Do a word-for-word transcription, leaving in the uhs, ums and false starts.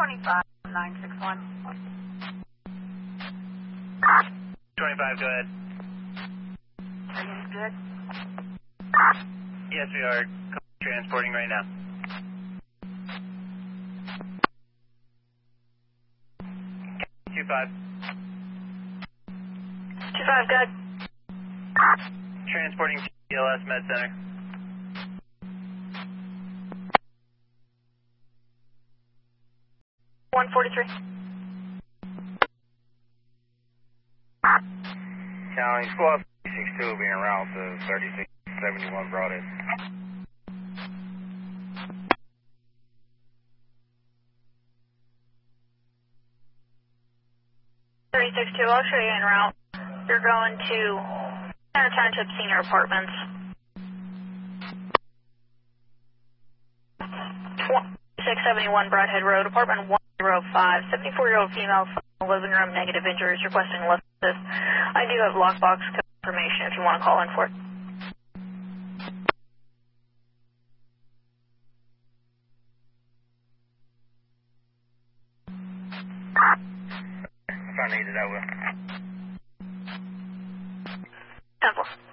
twenty-five nine six one. twenty-five, go ahead. Are you good? Yes, we are transporting right now. two five. two five, good. Transporting T L S Med Center. one forty-three. County Squad six two being route to thirty-six seventy-one Broadhead. thirty-six two, I'll show you en route. You're going to Center Township Senior Apartments. six seventy-one Broadhead Road, apartment one oh five, seventy-four-year-old female, living room, negative injuries, requesting lift assist. I do have lockbox information if you want to call in for it. If I need it, I will. Temple.